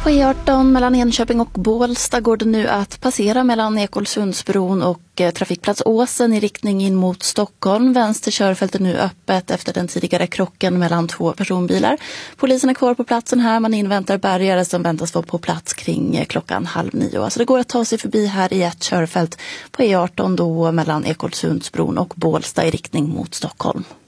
På E18 mellan Enköping och Bålsta går det nu att passera mellan Ekolsundsbron och trafikplats Åsen i riktning in mot Stockholm. Vänster körfält är nu öppet efter den tidigare krocken mellan två personbilar. Polisen är kvar på platsen här. Man inväntar bärgare som väntas vara på plats kring klockan 8:30. Så det går att ta sig förbi här i ett körfält på E18 då mellan Ekolsundsbron och Bålsta i riktning mot Stockholm.